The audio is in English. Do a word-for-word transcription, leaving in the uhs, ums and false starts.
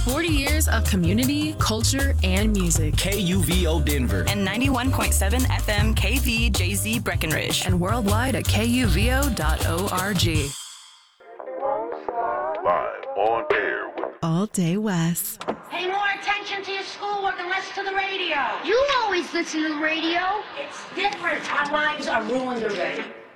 forty years of community, culture, and music. K U V O Denver. And ninety-one point seven F M K V J Z Breckenridge. And worldwide at K U V O dot org. Live on air with All Day West. Pay more attention to your schoolwork and less to the radio. You always listen to the radio. It's different. Our lives are ruined already.